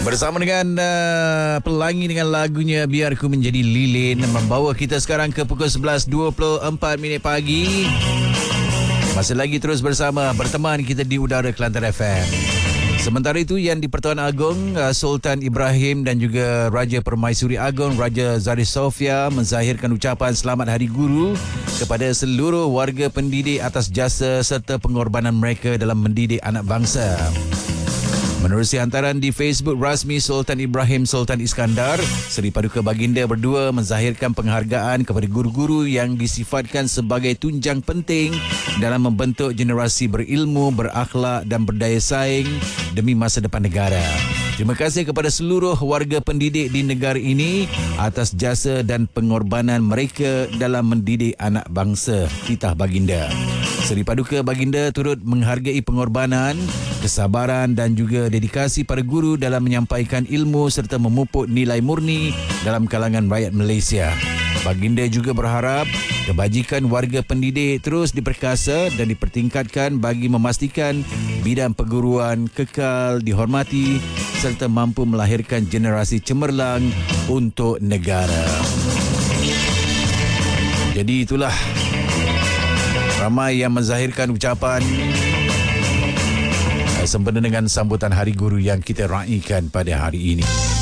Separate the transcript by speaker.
Speaker 1: Bersama dengan Pelangi dengan lagunya Biar Ku Menjadi Lilin, membawa kita sekarang ke pukul 11.24 pagi. Masih lagi terus bersama berteman kita di udara Kelantan FM. Sementara itu, Yang di-Pertuan Agong Sultan Ibrahim dan juga Raja Permaisuri Agong Raja Zari Sofia menzahirkan ucapan Selamat Hari Guru kepada seluruh warga pendidik atas jasa serta pengorbanan mereka dalam mendidik anak bangsa. Menerusi hantaran di Facebook rasmi Sultan Ibrahim Sultan Iskandar, Seri Paduka Baginda berdua menzahirkan penghargaan kepada guru-guru yang disifatkan sebagai tunjang penting dalam membentuk generasi berilmu, berakhlak dan berdaya saing demi masa depan negara. Terima kasih kepada seluruh warga pendidik di negara ini atas jasa dan pengorbanan mereka dalam mendidik anak bangsa, titah Baginda. Seri Paduka Baginda turut menghargai pengorbanan, kesabaran dan juga dedikasi para guru dalam menyampaikan ilmu serta memupuk nilai murni dalam kalangan rakyat Malaysia. Baginda juga berharap kebajikan warga pendidik terus diperkasa dan dipertingkatkan bagi memastikan bidang perguruan kekal dihormati serta mampu melahirkan generasi cemerlang untuk negara. Jadi itulah, ramai yang menzahirkan ucapan sempena dengan sambutan Hari Guru yang kita raikan pada hari ini.